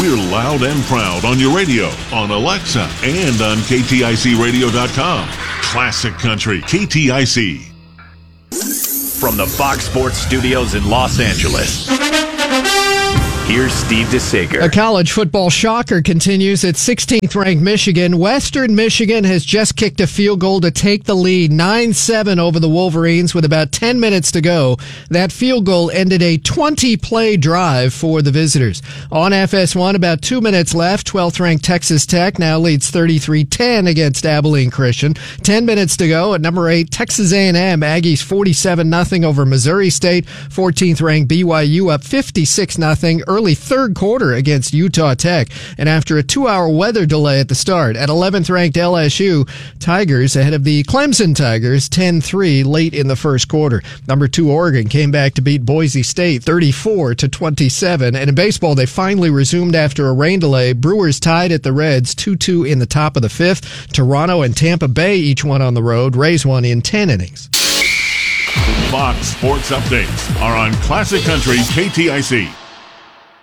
We're loud and proud on your radio, on Alexa, and on KTICradio.com. Classic Country, KTIC. From the Fox Sports Studios in Los Angeles, here's Steve DeSager. A college football shocker continues at 16th-ranked Michigan. Western Michigan has just kicked a field goal to take the lead, 9-7 over the Wolverines with about 10 minutes to go. That field goal ended a 20-play drive for the visitors. On FS1, about 2 minutes left. 12th-ranked Texas Tech now leads 33-10 against Abilene Christian. 10 minutes to go at number 8, Texas A&M. Aggies 47-0 over Missouri State. 14th-ranked BYU up 56-0. Early third quarter against Utah Tech, and after a 2-hour weather delay at the start, at 11th-ranked LSU, Tigers ahead of the Clemson Tigers 10-3 late in the first quarter. Number 2 Oregon came back to beat Boise State 34-27, and in baseball they finally resumed after a rain delay. Brewers tied at the Reds 2-2 in the top of the 5th. Toronto and Tampa Bay each won on the road. Rays won in 10 innings. Fox Sports Updates are on Classic Country KTIC.